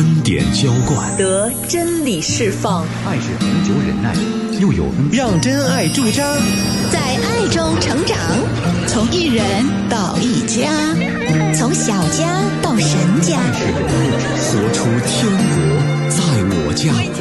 恩典浇灌， 得真理释放。 爱是恒久忍耐，又有恩。 让真爱驻扎， 在爱中成长，从一人到一家，从小家到神家。 活出天国在我家。